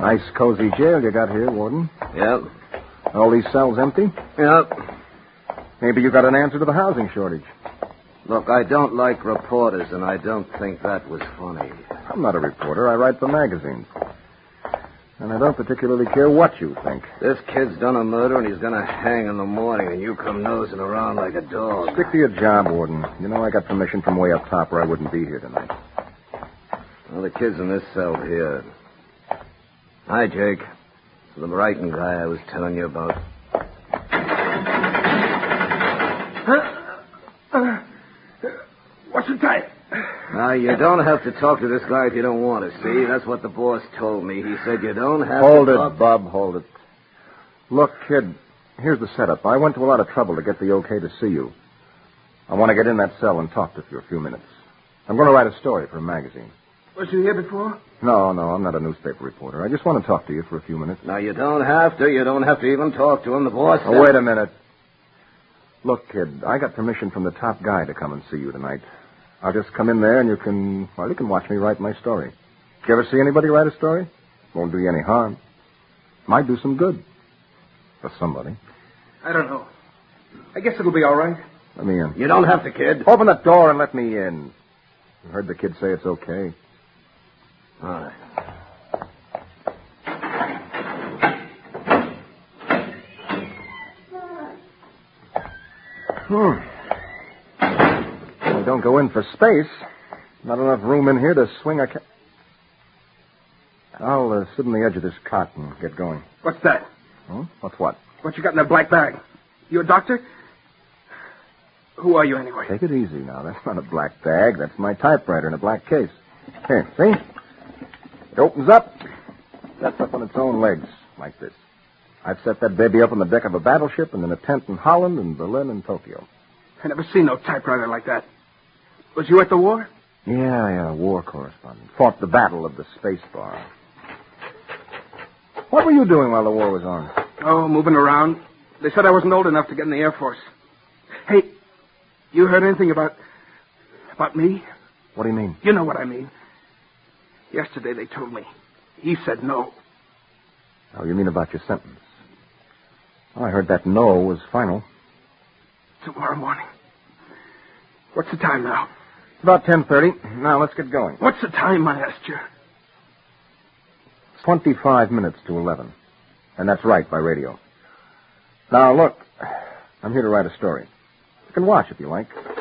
Nice, cozy jail you got here, Warden. Yep. All these cells empty? Yep. Maybe you got an answer to the housing shortage. Look, I don't like reporters, and I don't think that was funny. I'm not a reporter. I write for magazines. And I don't particularly care what you think. This kid's done a murder, and he's going to hang in the morning, and you come nosing around like a dog. Stick to your job, Warden. You know I got permission from way up top, or I wouldn't be here tonight. Well, the kid's in this cell here. Hi, Jake. The Brighton guy I was telling you about. What's the time? Now, you don't have to talk to this guy if you don't want to, see? That's what the boss told me. He said you don't have Hold to it, talk... Bub, hold it. Look, kid, here's the setup. I went to a lot of trouble to get the okay to see you. I want to get in that cell and talk to you for a few minutes. I'm going to write a story for a magazine. Was you here before? No, I'm not a newspaper reporter. I just want to talk to you for a few minutes. Now, you don't have to. You don't have to even talk to him. The boss said... Oh, wait a minute. Look, kid, I got permission from the top guy to come and see you tonight. I'll just come in there and you can watch me write my story. Did you ever see anybody write a story? Won't do you any harm. Might do some good. For somebody. I don't know. I guess it'll be all right. Let me in. You don't have to, kid. Open the door and let me in. You heard the kid say it's okay. All right. We don't go in for space. Not enough room in here to swing a I'll sit on the edge of this cot and get going. What's that? Hmm? What's what? What you got in that black bag? You a doctor? Who are you, anyway? Take it easy now. That's not a black bag. That's my typewriter in a black case. Here, see? It opens up. Sets up on its own legs, like this. I've set that baby up on the deck of a battleship and in a tent in Holland and Berlin and Tokyo. I never seen no typewriter like that. Was you at the war? Yeah, war correspondent. Fought the battle of the space bar. What were you doing while the war was on? Oh, moving around. They said I wasn't old enough to get in the Air Force. Hey, you heard anything about me? What do you mean? You know what I mean. Yesterday they told me. He said no. Oh, you mean about your sentence? Oh, I heard that no was final. Tomorrow morning. What's the time now? It's about 10:30. Now, let's get going. What's the time, I asked you? 25 minutes to 11. And that's right, by radio. Now, look, I'm here to write a story. You can watch if you like.